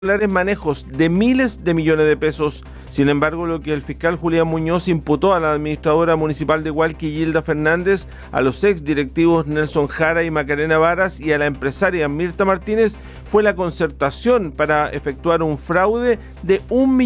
manejos de miles de millones de pesos. Sin embargo, lo que el fiscal Julián Muñoz imputó a la administradora municipal de Hualqui, Gilda Fernández, a los ex directivos Nelson Jara y Macarena Varas y a la empresaria Mirta Martínez fue la concertación para efectuar un fraude de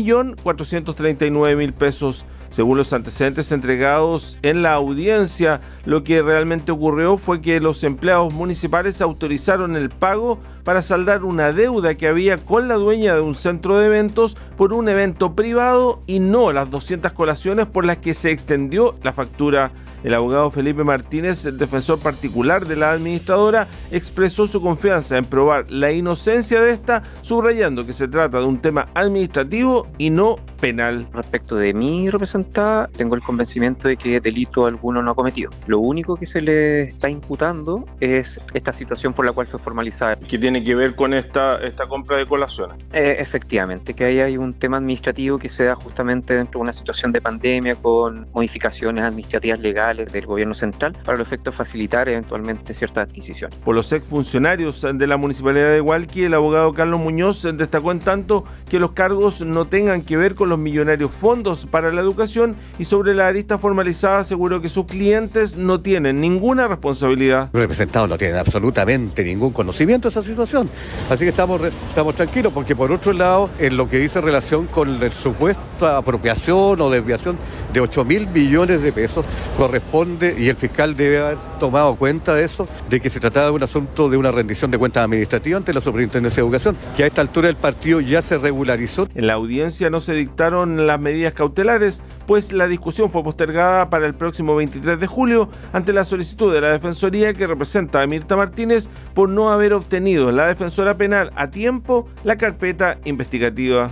1.439.000 pesos. Según los antecedentes entregados en la audiencia, lo que realmente ocurrió fue que los empleados municipales autorizaron el pago para saldar una deuda que había con la dueña de un centro de eventos por un evento privado y no las 200 colaciones por las que se extendió la factura. El abogado Felipe Martínez, el defensor particular de la administradora, expresó su confianza en probar la inocencia de esta, subrayando que se trata de un tema administrativo y no penal. Respecto de mi representada, tengo el convencimiento de que delito alguno no ha cometido. Lo único que se le está imputando es esta situación por la cual fue formalizada. ¿Qué tiene que ver con esta compra de colaciones? Efectivamente, que ahí hay un tema administrativo que se da justamente dentro de una situación de pandemia con modificaciones administrativas legales del gobierno central para los efectos facilitar eventualmente ciertas adquisiciones. Por los exfuncionarios de la Municipalidad de Hualqui, el abogado Carlos Muñoz destacó en tanto que los cargos no tengan que ver con los millonarios fondos para la educación y sobre la arista formalizada aseguró que sus clientes no tienen ninguna responsabilidad. Los representados no tienen absolutamente ningún conocimiento de esa situación, así que estamos tranquilos porque por otro lado, en lo que dice relación con la supuesta apropiación o desviación de 8.000 millones de pesos, corresponde, y el fiscal debe haber tomado cuenta de eso, de que se trataba de un asunto de una rendición de cuentas administrativa ante la Superintendencia de Educación, que a esta altura del partido ya se regularizó. En la audiencia no se dictaron las medidas cautelares, pues la discusión fue postergada para el próximo 23 de julio ante la solicitud de la Defensoría que representa a Mirta Martínez por no haber obtenido la defensora penal a tiempo la carpeta investigativa.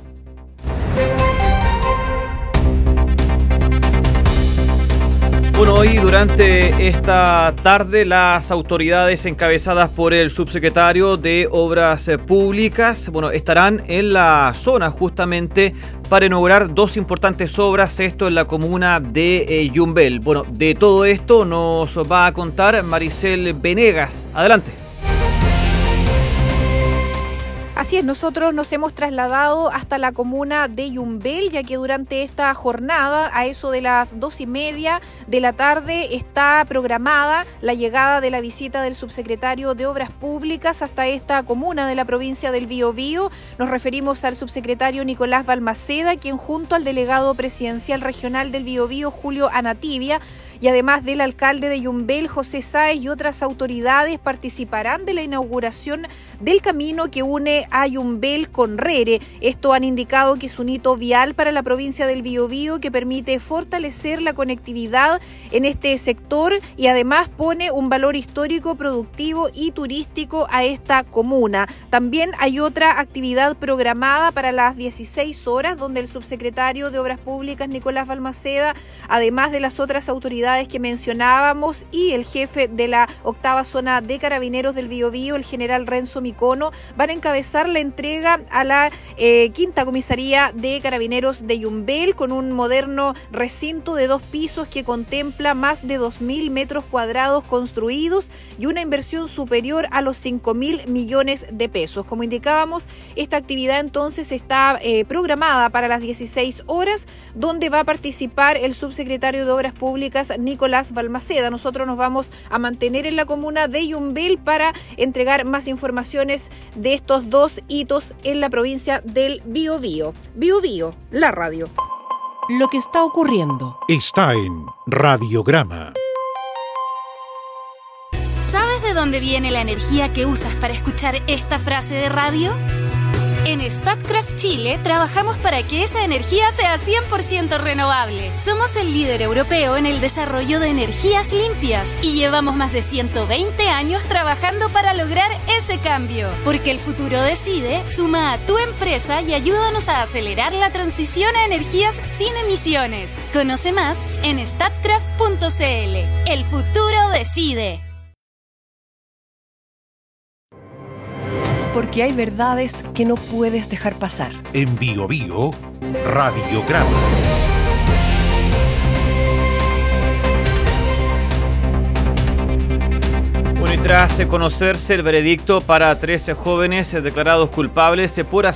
Bueno, hoy durante esta tarde las autoridades encabezadas por el subsecretario de Obras Públicas, estarán en la zona justamente para inaugurar dos importantes obras, esto en la comuna de Yumbel. De todo esto nos va a contar Maricel Venegas. Adelante. Así es, nosotros nos hemos trasladado hasta la comuna de Yumbel, ya que durante esta jornada, a eso de las 2:30 de la tarde, está programada la llegada de la visita del subsecretario de Obras Públicas hasta esta comuna de la provincia del Biobío. Nos referimos al subsecretario Nicolás Balmaceda, quien junto al delegado presidencial regional del Biobío, Julio Anativia, y además del alcalde de Yumbel, José Sáez, y otras autoridades participarán de la inauguración del camino que une a Yumbel con Rere. Esto han indicado que es un hito vial para la provincia del Biobío que permite fortalecer la conectividad en este sector y además pone un valor histórico, productivo y turístico a esta comuna. También hay otra actividad programada para las 16 horas donde el subsecretario de Obras Públicas, Nicolás Balmaceda, además de las otras autoridades que mencionábamos y el jefe de la 8ª zona de Carabineros del Biobío, el general Renzo Micono, van a encabezar la entrega a la 5ª comisaría de Carabineros de Yumbel con un moderno recinto de 2 pisos que contempla más de 2.000 metros cuadrados construidos y una inversión superior a los 5.000 millones de pesos. Como indicábamos, esta actividad entonces está programada para las 16 horas, donde va a participar el subsecretario de Obras Públicas, Nicolás Balmaceda. Nosotros nos vamos a mantener en la comuna de Yumbel para entregar más informaciones de estos dos hitos en la provincia del Biobío. Biobío, la radio. Lo que está ocurriendo está en Radiograma. ¿Sabes de dónde viene la energía que usas para escuchar esta frase de radio? En Statkraft Chile trabajamos para que esa energía sea 100% renovable. Somos el líder europeo en el desarrollo de energías limpias y llevamos más de 120 años trabajando para lograr ese cambio. Porque el futuro decide, suma a tu empresa y ayúdanos a acelerar la transición a energías sin emisiones. Conoce más en statkraft.cl. El futuro decide. Porque hay verdades que no puedes dejar pasar. En Biobío, Radiograma. Y tras conocerse el veredicto para 13 jóvenes declarados culpables por